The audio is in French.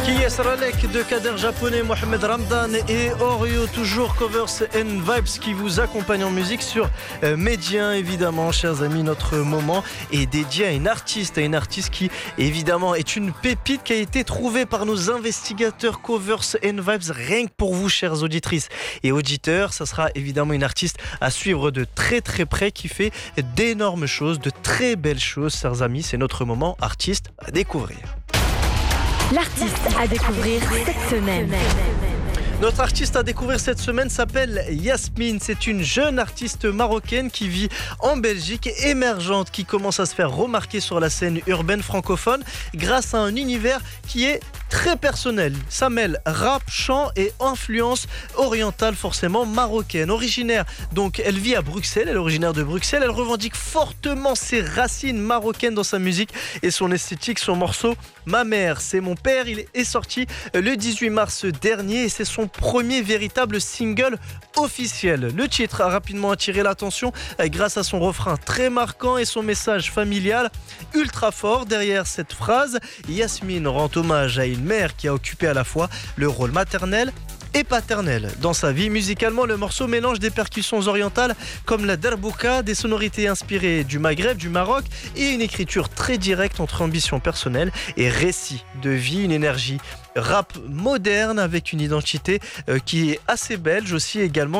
Qui est de Kader japonais, Mohamed Ramdan et Oreo, toujours Covers and Vibes qui vous accompagnent en musique sur Médien. Évidemment, chers amis, notre moment est dédié à une artiste qui évidemment est une pépite qui a été trouvée par nos investigateurs Covers and Vibes, rien que pour vous, chères auditrices et auditeurs. Ça sera évidemment une artiste à suivre de très très près qui fait d'énormes choses, de très belles choses, chers amis. C'est notre moment artiste à découvrir. L'artiste à découvrir cette semaine. Notre artiste à découvrir cette semaine s'appelle Yasmine. C'est une jeune artiste marocaine qui vit en Belgique, émergente, qui commence à se faire remarquer sur la scène urbaine francophone grâce à un univers qui est très personnel. Ça mêle rap, chant et influence orientale forcément marocaine. Originaire, donc elle vit à Bruxelles, elle est originaire de Bruxelles, elle revendique fortement ses racines marocaines dans sa musique et son esthétique. Son morceau Ma mère, c'est mon père, il est sorti le 18 mars dernier et c'est son premier véritable single officiel. Le titre a rapidement attiré l'attention grâce à son refrain très marquant et son message familial ultra fort. Derrière cette phrase, Yasmine rend hommage à une mère qui a occupé à la fois le rôle maternel et paternel dans sa vie. Musicalement, le morceau mélange des percussions orientales comme la derbouka, des sonorités inspirées du Maghreb, du Maroc et une écriture très directe entre ambition personnelle et récit de vie, une énergie rap moderne avec une identité qui est assez belge aussi également.